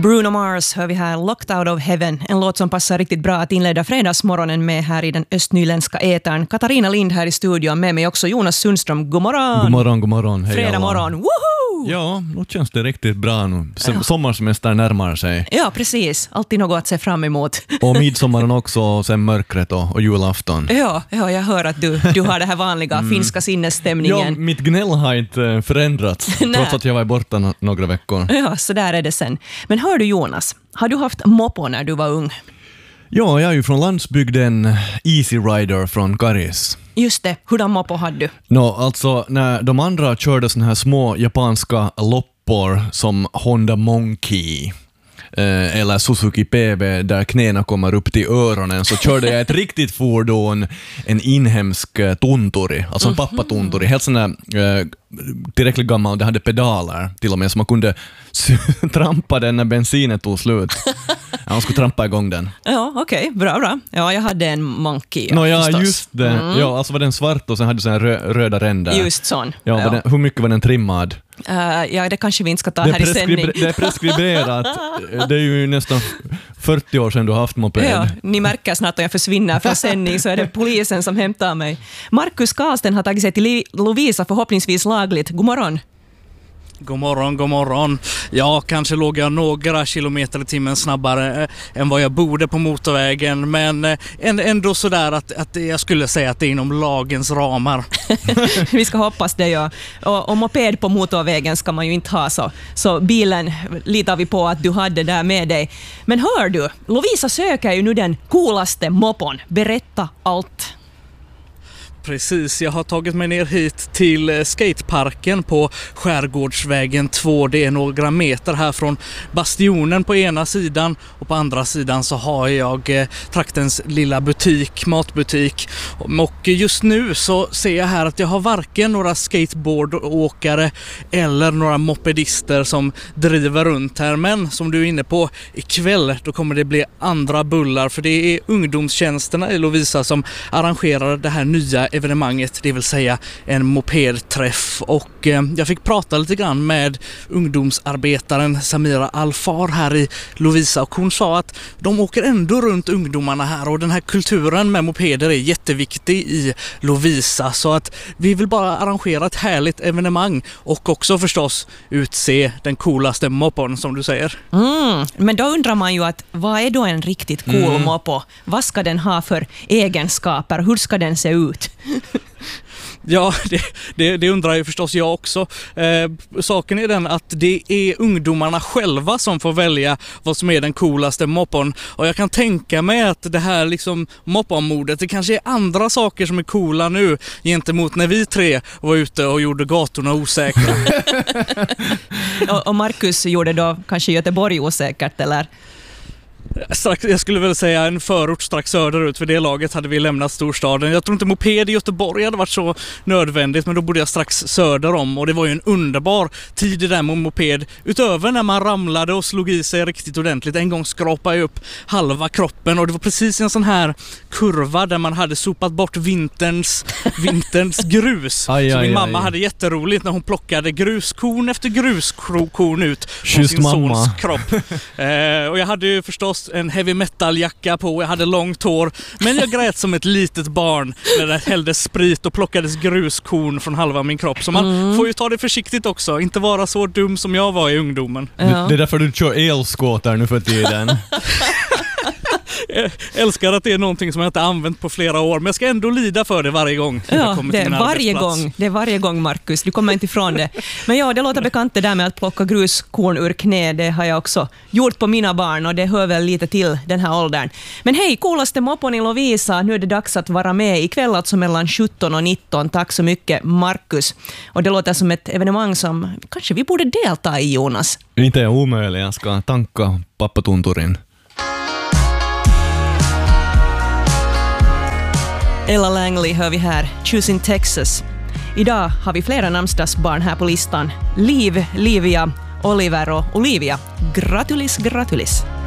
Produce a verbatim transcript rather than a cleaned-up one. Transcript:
Bruno Mars hör vi här, Locked Out of Heaven. En låt som passar riktigt bra att inleda fredagsmorgonen med här i den östnyländska etern. Katarina Lind här i studion, med mig också Jonas Sundström. God morgon! God morgon, god morgon. Hej Fredag morgon, woho! Ja, nu känns det riktigt bra nu. Ja. Sommarsemester närmar sig. Ja, precis. Alltid något att se fram emot. Och midsommaren också, och sen mörkret och, och julafton. Ja, ja, jag hör att du, du har det här vanliga mm. finska sinnesstämningen. Ja, mitt gnäll har inte förändrats, trots att jag var borta no- några veckor. Ja, så där är det sen. Men hör du Jonas, har du haft moppo när du var ung? Ja, jag är ju från landsbygden, Easy Rider från Karis. Just det, hurdan moppo hade du? No, alltså när de andra körde såna här små japanska loppor som Honda Monkey eh, eller Suzuki P V där knäna kommer upp till öronen, så körde jag ett riktigt fordon, en inhemsk eh, tunturi, alltså en pappatunturi, helt sån här eh, tillräckligt gammal, det hade pedaler till och med, så man kunde trampa den när bensinen tog slut. Ja, man skulle trampa igång den. Ja, okej, okay. bra, bra. Ja, jag hade en monkey. Ja, no, ja förstås. just det. Mm. Ja, alltså var den svart och sen hade den rö- röda ränder. Just sån. Ja, ja. Den, hur mycket var den trimmad? Uh, ja, det kanske vi inte ska ta det här i sändning. Det är preskriberat. Det är ju nästan fyrtio år sedan du har haft moped. Ja, ni märker snart om jag försvinner från sändning, så är det polisen som hämtar mig. Markus Karlsten har tagit sig till Lovisa, förhoppningsvis lagligt. God morgon. God morgon, god morgon. Ja, kanske låg jag några kilometer i timmen snabbare eh, än vad jag borde på motorvägen, men eh, ändå sådär att, att jag skulle säga att det är inom lagens ramar. Vi ska hoppas det, ja. Och, och moped på motorvägen ska man ju inte ha, så, så bilen litar vi på att du hade där med dig. Men hör du, Lovisa söker ju nu den coolaste moppon. Berätta allt. Precis, jag har tagit mig ner hit till skateparken på Skärgårdsvägen två. Det är några meter här från Bastionen på ena sidan, och på andra sidan så har jag eh, traktens lilla butik, matbutik. Och just nu så ser jag här att jag har varken några skateboardåkare eller några mopedister som driver runt här. Men som du är inne på, ikväll då kommer det bli andra bullar, för det är ungdomstjänsterna i Lovisa som arrangerar det här nya evenemanget, det vill säga en mopedträff, och eh, jag fick prata lite grann med ungdomsarbetaren Samira Alfar här i Lovisa, och hon sa att de åker ändå runt ungdomarna här, och den här kulturen med mopeder är jätteviktig i Lovisa, så att vi vill bara arrangera ett härligt evenemang och också förstås utse den coolaste moppon, som du säger. Mm, men då undrar man ju att vad är då en riktigt cool mm. moppo? Vad ska den ha för egenskaper? Hur ska den se ut? Ja, det, det, det undrar ju förstås jag också. Eh, saken är den att det är ungdomarna själva som får välja vad som är den coolaste moppon. Och jag kan tänka mig att det här liksom mopponmodet, det kanske är andra saker som är coola nu gentemot när vi tre var ute och gjorde gatorna osäkra. och, och Markus gjorde då kanske Göteborg osäkert, eller? Strax, jag skulle väl säga en förort strax söderut, för det laget hade vi lämnat storstaden. Jag tror inte moped i Göteborg hade varit så nödvändigt, men då bodde jag strax söder om, och det var ju en underbar tid det där med moped. Utöver när man ramlade och slog i sig riktigt ordentligt. En gång skrapade jag upp halva kroppen, och det var precis en sån här kurva där man hade sopat bort vinterns, vinterns grus. Aj, så aj, min mamma aj. hade jätteroligt när hon plockade gruskorn efter gruskorn ut från Just sin mamma. sons kropp. eh, och jag hade ju förstås en heavy metal-jacka på, jag hade långt hår, men jag grät som ett litet barn när det hälldes sprit och plockades gruskorn från halva min kropp. Så man mm. får ju ta det försiktigt också, inte vara så dum som jag var i ungdomen. Ja. Det, det är därför du kör elskåtar nu för tiden. Jag älskar att det är någonting som jag inte använt på flera år, men jag ska ändå lida för det varje gång. Ja, det är varje gång, det är varje gång, Markus. Du kommer inte ifrån det. Men ja, det låter bekant det där med att plocka gruskorn ur knä. Det har jag också gjort på mina barn, och det hör väl lite till den här åldern. Men hej, coolaste moppon i Lovisa. Nu är det dags att vara med ikväll, alltså mellan sjutton och nitton. Tack så mycket, Markus. Och det låter som ett evenemang som kanske vi borde delta i, Jonas. Inte är omöjligt, jag ska tanka pappatunturin. Ella Langley hör vi här, Choosing Texas. Idag har vi flera namnsdagsbarn här på listan. Liv, Livia, Oliver och Olivia. Gratulis, gratulis!